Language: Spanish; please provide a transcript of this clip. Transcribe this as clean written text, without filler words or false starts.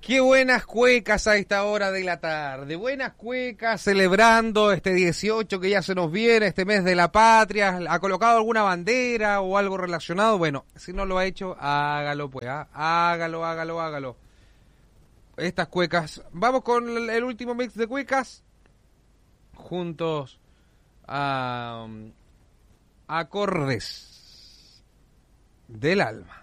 Qué buenas cuecas a esta hora de la tarde, buenas cuecas celebrando este 18 que ya se nos viene, este mes de la patria. ¿Ha colocado alguna bandera o algo relacionado? Bueno, si no lo ha hecho, hágalo pues, hágalo. Estas cuecas, vamos con el último mix de cuecas, juntos a acordes del alma.